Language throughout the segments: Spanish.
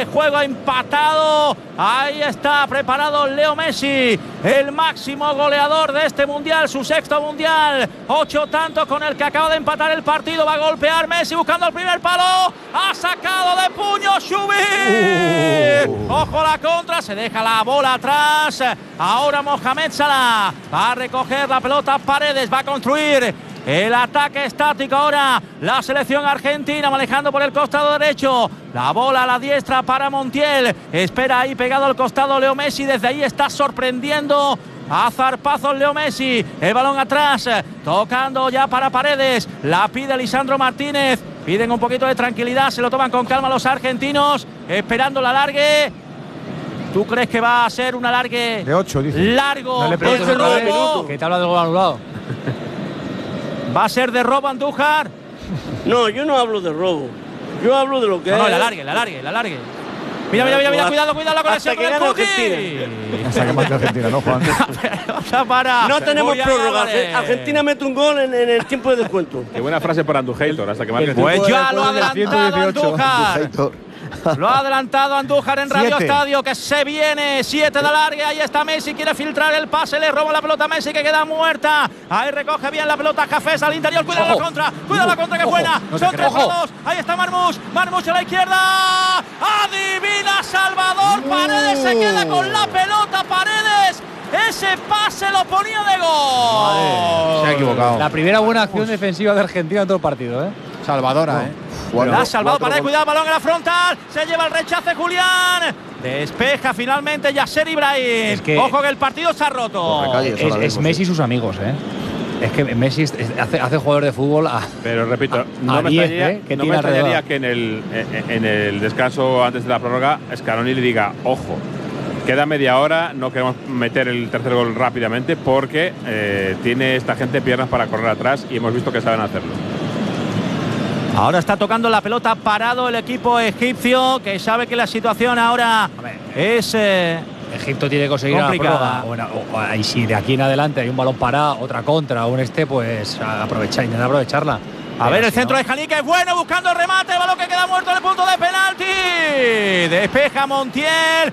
de juego, empatado. Ahí está preparado Leo Messi, el máximo goleador de este mundial, su sexto mundial. 8 tantos con el que acaba de empatar el partido. Va a golpear Messi buscando el primer palo. Ha sacado de puño Shubir. Ojo la contra, se deja la bola atrás. Ahora Mohamed Salah va a recoger la pelota. Paredes va a construir el ataque estático ahora. La selección argentina manejando por el costado derecho. La bola a la diestra para Montiel. Espera ahí pegado al costado Leo Messi. Desde ahí está sorprendiendo a zarpazos Leo Messi. El balón atrás. Tocando ya para Paredes. La pide Lisandro Martínez. Piden un poquito de tranquilidad. Se lo toman con calma los argentinos. Esperando la alargue. ¿Tú crees que va a ser un alargue de 8, dice? Largo? No le preguntes otra vez, que te habla del gol anulado. ¿Va a ser de robo Andújar? No, yo no hablo de robo. Yo hablo de lo que es. No, la largue. Mira, cuidado con el hasta que gane Argentina. Hasta que marque Argentina, ¿no, Juan? No tenemos prórroga. Argentina mete un gol en el tiempo de descuento. Qué buena frase para Andújar, hasta que marque el pues tiempo. ya lo ha adelantado Andújar. Lo ha adelantado Andújar en Radio Estadio, que se viene 7 de alargue. Ahí está Messi, quiere filtrar el pase, le roba la pelota a Messi, que queda muerta. Ahí recoge bien la pelota Jafés al interior. Cuidado la contra, que es buena. Son 3-2. Ahí está Marmoush a la izquierda. Adivina Salvador Paredes, se queda con la pelota Paredes. Ese pase lo ponía de gol. Se ha equivocado. La primera buena acción defensiva de Argentina en todo el partido, Salvadora, La ha salvado Paredes, cuidado, balón en la frontal. Se lleva el rechace Julián. Despeja finalmente Yasser Ibrahim. Ojo que el partido se ha roto. Es Messi y sus amigos, Es que Messi hace jugador de fútbol pero repito, no me extrañaría que en el descanso antes de la prórroga Scaloni le diga, ojo, queda media hora, no queremos meter el tercer gol rápidamente porque tiene esta gente piernas para correr atrás y hemos visto que saben hacerlo. Ahora está tocando la pelota parado el equipo egipcio, que sabe que la situación ahora es Egipto tiene que conseguir complicada. Y si de aquí en adelante hay un balón parado, otra contra, pues intentar aprovecharla. A ver el centro de Jalí, que es bueno, buscando el remate, el balón que queda muerto en el punto de penalti. Despeja Montiel,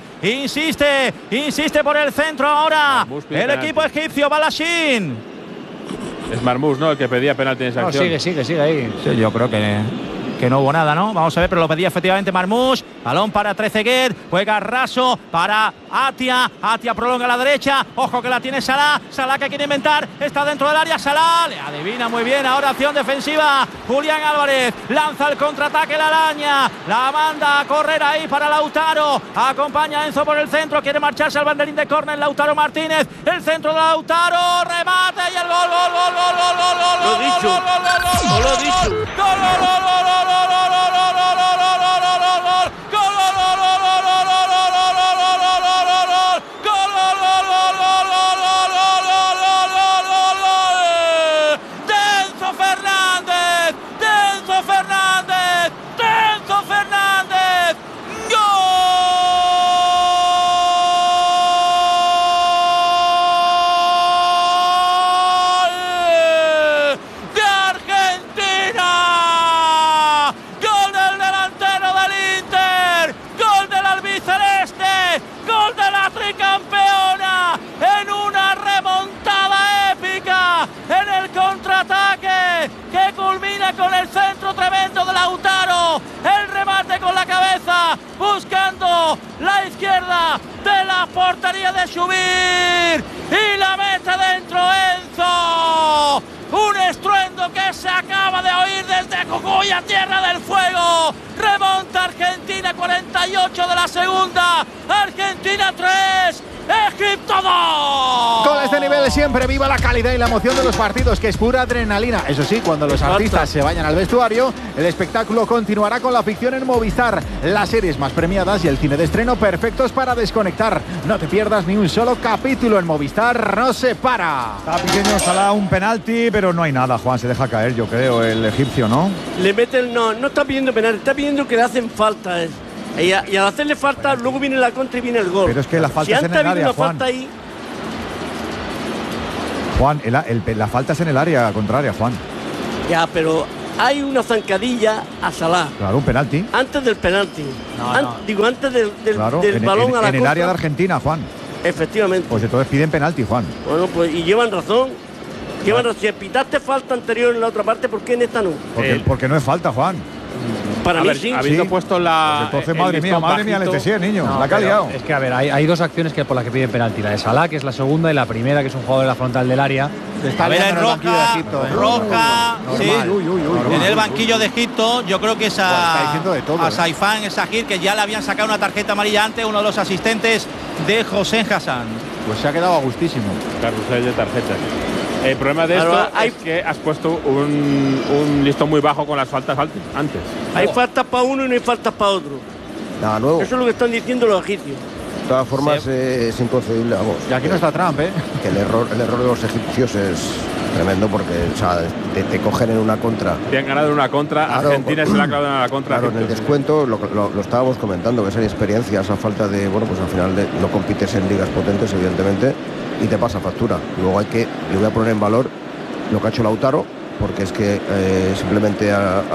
insiste por el centro ahora el equipo egipcio. Balashin. Es Marmoush, ¿no? El que pedía penalti en esa acción. Sigue ahí. Sí, yo creo que no hubo nada, ¿no? Vamos a ver, pero lo pedía efectivamente Marmoush. Balón para Trezeguet, juega Raso para Atia. Atia prolonga a la derecha. Ojo que la tiene Salah. Salah que quiere inventar. Está dentro del área. Salah le adivina muy bien. Ahora acción defensiva. Julián Álvarez lanza el contraataque. La araña. La manda a correr ahí para Lautaro. Acompaña a Enzo por el centro. Quiere marcharse al banderín de córner. Lautaro Martínez. El centro de Lautaro. Remate y el gol. Lo he dicho. Con el centro tremendo de Lautaro, el remate con la cabeza, buscando la izquierda de la portería de Shubir y la mete dentro Enzo. Un estruendo que se acaba de oír desde Jujuy a Tierra del Fuego. Remonta Argentina, 48 de la segunda. Argentina 3, Egipto 2. Con este nivel siempre viva la calidad y la emoción de los partidos, que es pura adrenalina. Eso sí, cuando los artistas se vayan al vestuario, el espectáculo continuará con la ficción en Movistar. Las series más premiadas y el cine de estreno perfectos para desconectar. No te pierdas ni un solo capítulo en Movistar. No se para. Está pequeño Salah, un penalti, pero no hay nada, Juan. Se deja caer, yo creo, el egipcio, ¿no? Le meten, no está pidiendo penalti, está pidiendo que le hacen falta. Y al hacerle falta, luego viene la contra y viene el gol. Pero es que la falta es en el área, Juan. Ahí. Juan, la falta es en el área contraria, Juan. Ya, pero hay una zancadilla a Salah. Claro, un penalti. Antes del penalti. Digo, antes del balón a la en el área de Argentina, Juan. Efectivamente. Pues entonces piden penalti, Juan. Bueno, pues y llevan razón. Si pitaste falta anterior en la otra parte, ¿por qué en esta no? Porque no es falta, Juan. Para mí sí. Habiendo puesto la. Pues entonces, madre mía, Letizier, niño. La que ha liado. Es que, a ver, hay dos acciones por las que piden penalti. La de Salah, que es la segunda, y la primera, que es un jugador de la frontal del área. A ver, es roja, sí. En el banquillo de Egipto, yo creo que es a Saifán Sahir, que ya le habían sacado una tarjeta amarilla antes, uno de los asistentes de Hossein Hassan. Pues se ha quedado a gustísimo. Carrusel de tarjetas. El problema de esto es que has puesto un listón muy bajo con las faltas antes. Hay faltas para uno y no hay faltas para otro. Nada nuevo. Eso es lo que están diciendo los egipcios. De todas formas, es inconcebible, vamos. Y aquí no está Trump, ¿eh? Que el error de los egipcios es tremendo porque, o sea, te cogen en una contra. Te han ganado en una contra, claro, Argentina se la ha clavado en la contra. Claro, en el descuento lo estábamos comentando, que esa experiencia, esa falta de, bueno, pues al final no compites en ligas potentes, evidentemente, y te pasa factura. Luego yo voy a poner en valor lo que ha hecho Lautaro, porque es que simplemente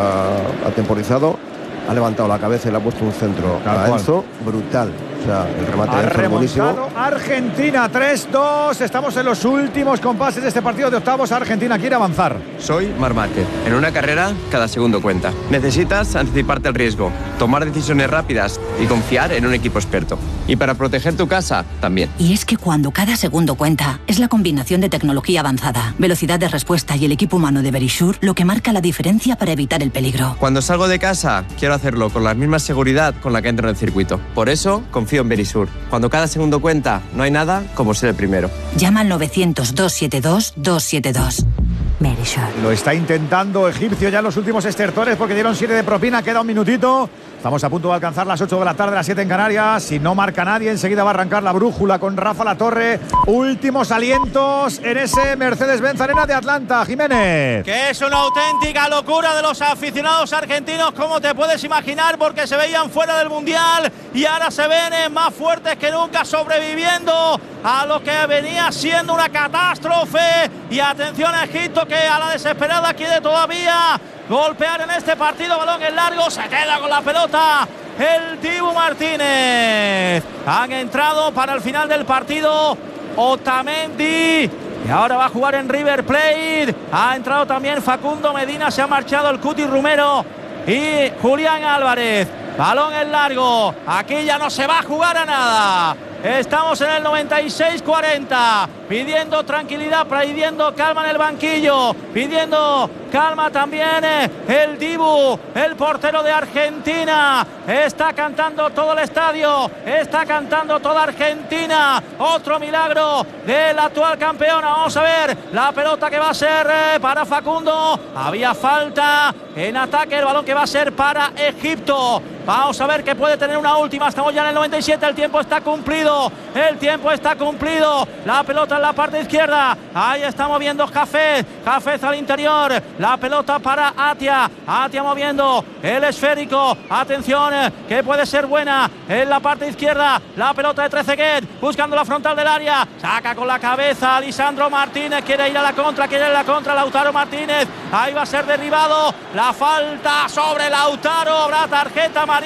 ha temporizado, ha levantado la cabeza y le ha puesto un centro a Enzo brutal. O sea, el remate de Enzo es buenísimo. Argentina 3-2. Estamos en los últimos compases de este partido de octavos. Argentina quiere avanzar. Soy Marc Márquez. En una carrera, cada segundo cuenta. Necesitas anticiparte al riesgo, tomar decisiones rápidas y confiar en un equipo experto. Y para proteger tu casa, también. Y es que cuando cada segundo cuenta, es la combinación de tecnología avanzada, velocidad de respuesta y el equipo humano de Verisure lo que marca la diferencia para evitar el peligro. Cuando salgo de casa, quiero hacerlo con la misma seguridad con la que entro en el circuito. Por eso, confío en Verisure. Cuando cada segundo cuenta, no hay nada como ser el primero. Llama al 900-272-272. Verisure. Lo está intentando Egipcio ya en los últimos estertores porque dieron 7 de propina. Queda un minutito. Estamos a punto de alcanzar las 8 de la tarde, las 7 en Canarias. Si no marca nadie, enseguida va a arrancar la brújula con Rafa Latorre. Últimos alientos en ese Mercedes-Benz Arena de Atlanta. Jiménez. Que es una auténtica locura de los aficionados argentinos, como te puedes imaginar, porque se veían fuera del Mundial y ahora se ven más fuertes que nunca, sobreviviendo a lo que venía siendo una catástrofe. Y atención a Egipto, que a la desesperada quiere todavía golpear en este partido. Balón en largo, se queda con la pelota el Dibu Martínez. Han entrado para el final del partido Otamendi y ahora va a jugar en River Plate. Ha entrado también Facundo Medina, se ha marchado el Cuti Romero y Julián Álvarez. Balón en largo, aquí ya no se va a jugar a nada. Estamos en el 96-40, pidiendo tranquilidad, pidiendo calma en el banquillo, pidiendo calma también el Dibu, el portero de Argentina. Está cantando todo el estadio, está cantando toda Argentina. Otro milagro del actual campeona. Vamos a ver la pelota que va a ser para Facundo. Había falta en ataque, el balón que va a ser para Egipto. Vamos a ver que puede tener una última. Estamos ya en el 97, el tiempo está cumplido. El tiempo está cumplido. La pelota en la parte izquierda. Ahí está moviendo Jafet. Jafet al interior. La pelota para Atia. Atia moviendo el esférico. Atención, que puede ser buena en la parte izquierda. La pelota de Trezeguet, buscando la frontal del área. Saca con la cabeza Lisandro Martínez. Quiere ir a la contra, Lautaro Martínez. Ahí va a ser derribado. La falta sobre Lautaro. Habrá tarjeta amarilla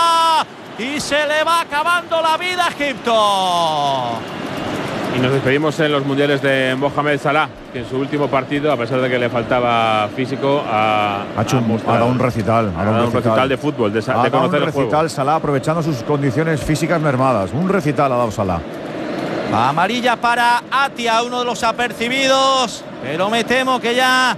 y se le va acabando la vida a Egipto. Y nos despedimos en los mundiales de Mohamed Salah, que en su último partido, a pesar de que le faltaba físico, ha dado un recital. Ha dado un recital de fútbol, de conocer el juego. Salah, aprovechando sus condiciones físicas mermadas. Un recital ha dado Salah. Amarilla para Atia, uno de los apercibidos, pero me temo que ya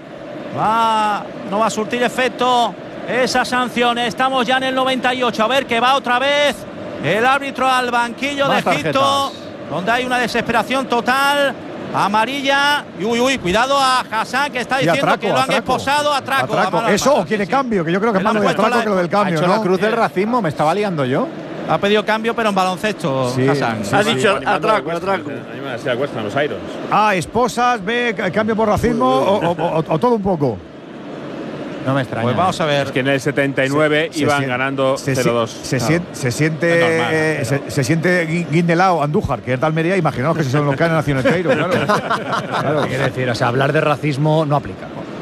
no va a surtir efecto esa sanción. Estamos ya en el 98. A ver que va otra vez el árbitro al banquillo de Egipto, donde hay una desesperación total. Amarilla. Uy, cuidado a Hassan, que está diciendo que lo han esposado. Atraco. Eso o quiere cambio, que yo creo que es más lo de atraco que lo del cambio. Ha hecho la cruz del racismo, me estaba liando yo. Ha pedido cambio, pero en baloncesto, Hassan. Ha dicho atraco. Los Irons. Esposas, ve cambio por racismo o todo un poco. No me extraña. Pues vamos a ver. Es que en el 79 iban ganando 0-2. Se siente Guindelao, Andújar, que es de Almería. Imaginaos que se son los que han nacido en Teiro, claro. Quiere decir, o sea, hablar de racismo no aplica.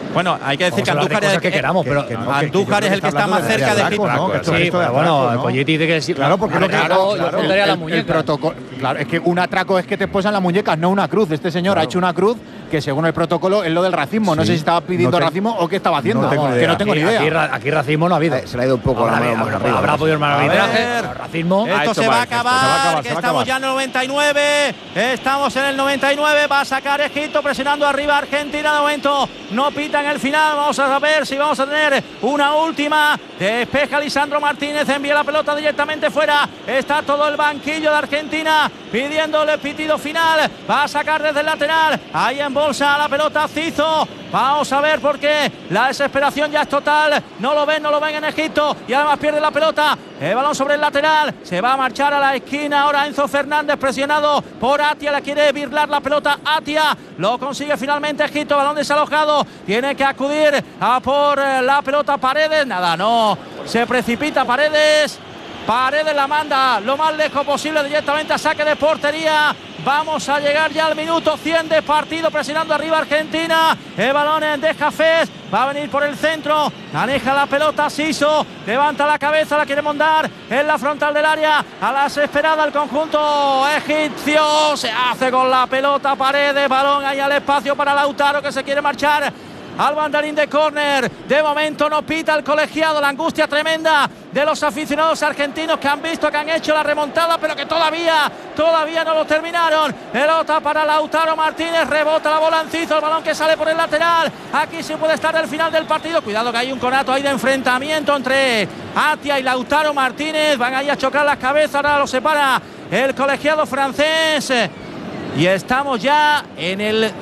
Bueno, hay que decir que Andújar es el que queramos, pero Andújar es el que está más cerca de Egipto. Sí, pero bueno, el Poyetti dice que sí. Claro, porque yo pondría la muñeca. El protocolo, claro, es que un atraco es que te posan las muñecas, no una cruz. Este señor ha hecho una cruz que según el protocolo es lo del racismo. No sé si estaba pidiendo racismo o qué estaba haciendo. Que no tengo ni idea. Aquí racismo no ha habido. Se le ha ido un poco la mano más arriba. Habrá podido el mal arbitraje. Racismo. Esto se va a acabar, que estamos ya en el 99. Estamos en el 99. Va a sacar Egipto presionando arriba Argentina. De momento no pita en el final. Vamos a ver si vamos a tener una última. Despeja Lisandro Martínez. Envía la pelota directamente fuera. Está todo el banquillo de Argentina pidiéndole pitido final. Va a sacar desde el lateral. Ahí en bolsa la pelota Cizo. Vamos a ver por qué la desesperación ya es total. No lo ven en Egipto. Y además pierde la pelota. El balón sobre el lateral. Se va a marchar a la esquina. Ahora Enzo Fernández presionado por Atia. Le quiere birlar la pelota Atia. Lo consigue finalmente Egipto. Balón desalojado. Tiene que acudir a por la pelota Paredes. Nada, no. Se precipita Paredes. Paredes la manda lo más lejos posible directamente a saque de portería. Vamos a llegar ya al minuto 100 de partido, presionando arriba Argentina. El balón de Jafés va a venir por el centro. Maneja la pelota Siso. Levanta la cabeza, la quiere mondar en la frontal del área. A la desesperada el conjunto egipcio. Se hace con la pelota Paredes. Balón ahí al espacio para Lautaro, que se quiere marchar al banderín de córner. De momento no pita el colegiado. La angustia tremenda de los aficionados argentinos que han visto que han hecho la remontada, pero que todavía no lo terminaron. Pelota para Lautaro Martínez. Rebota la bola en Cizo. El balón que sale por el lateral. Aquí sí puede estar el final del partido. Cuidado que hay un conato ahí de enfrentamiento entre Atia y Lautaro Martínez. Van ahí a chocar las cabezas. Ahora lo separa el colegiado francés. Y estamos ya en el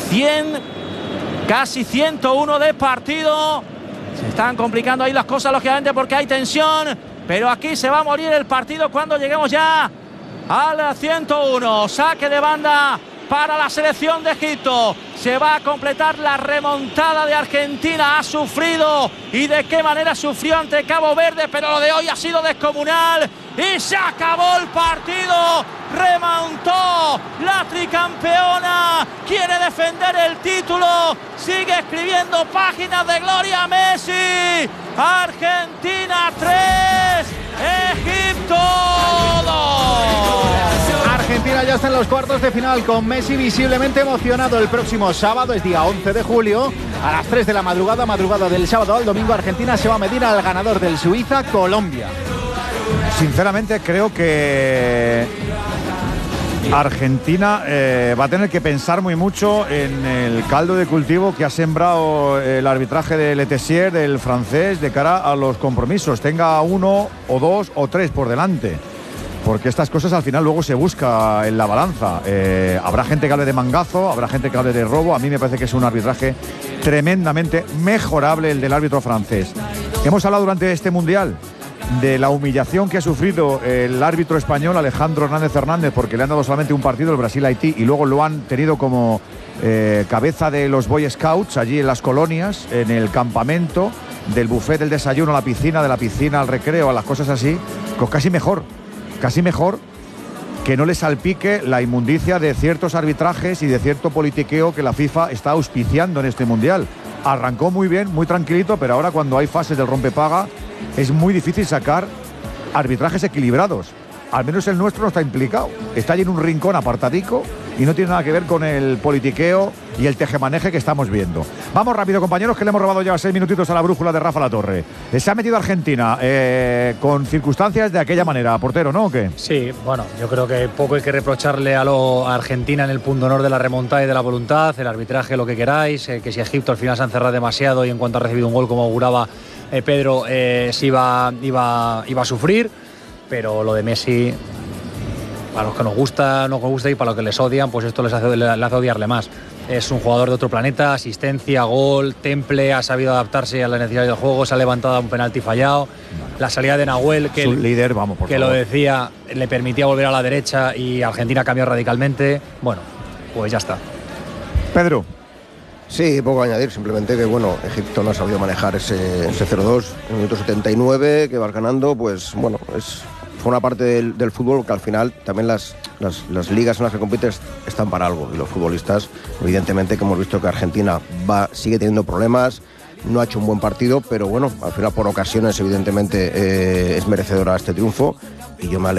100. Casi 101 de partido. Se están complicando ahí las cosas, lógicamente, porque hay tensión. Pero aquí se va a morir el partido cuando lleguemos ya al 101. Saque de banda para la selección de Egipto. Se va a completar la remontada de Argentina. Ha sufrido, y de qué manera sufrió ante Cabo Verde, pero lo de hoy ha sido descomunal. Y se acabó el partido. Remontó la tricampeona. Quiere defender el título. Sigue escribiendo páginas de gloria Messi. Argentina 3, Egipto 2. Argentina ya está en los cuartos de final con Messi visiblemente emocionado. El próximo sábado es día 11 de julio a las 3 de la madrugada del sábado al domingo. Argentina se va a medir al ganador del Suiza-Colombia. Sinceramente creo que Argentina va a tener que pensar muy mucho en el caldo de cultivo que ha sembrado el arbitraje de Le Tessier, del francés, de cara a los compromisos. Tenga 1 o 2 o 3 por delante. Porque estas cosas al final luego se busca en la balanza. Habrá gente que hable de mangazo, habrá gente que hable de robo. A mí me parece que es un arbitraje tremendamente mejorable el del árbitro francés. Hemos hablado durante este Mundial de la humillación que ha sufrido el árbitro español Alejandro Hernández, porque le han dado solamente un partido, el Brasil-Haití, y luego lo han tenido como cabeza de los Boy Scouts allí en las colonias, en el campamento, del buffet del desayuno a la piscina, de la piscina al recreo, a las cosas así. Pues casi mejor que no le salpique la inmundicia de ciertos arbitrajes y de cierto politiqueo que la FIFA está auspiciando en este Mundial. Arrancó muy bien, muy tranquilito, pero ahora cuando hay fases del rompepaga es muy difícil sacar arbitrajes equilibrados. Al menos el nuestro no está implicado. Está allí en un rincón apartadico y no tiene nada que ver con el politiqueo y el tejemaneje que estamos viendo. Vamos rápido, compañeros, que le hemos robado ya 6 minutitos a la brújula de Rafa Latorre. Se ha metido Argentina con circunstancias de aquella manera. Portero, ¿no? ¿O qué? Sí, bueno, yo creo que poco hay que reprocharle a Argentina en el punto honor de la remontada y de la voluntad, el arbitraje, lo que queráis, que si Egipto al final se ha encerrado demasiado y en cuanto ha recibido un gol, como auguraba Pedro, se iba a sufrir. Pero lo de Messi, para los que nos gusta y para los que les odian, pues esto le hace odiarle más. Es un jugador de otro planeta, asistencia, gol, temple, ha sabido adaptarse a las necesidades del juego, se ha levantado a un penalti fallado. La salida de Nahuel, que, líder, vamos, por favor, lo decía, le permitía volver a la derecha y Argentina cambió radicalmente. Bueno, pues ya está. Pedro. Sí, poco a añadir, simplemente que bueno, Egipto no ha sabido manejar ese 0-2 en el minuto 79, que vas ganando, pues bueno, es forma parte del fútbol, que al final también las ligas en las que compites están para algo, y los futbolistas, evidentemente, que hemos visto que Argentina sigue teniendo problemas, no ha hecho un buen partido, pero bueno, al final por ocasiones evidentemente es merecedora este triunfo, y yo me alegro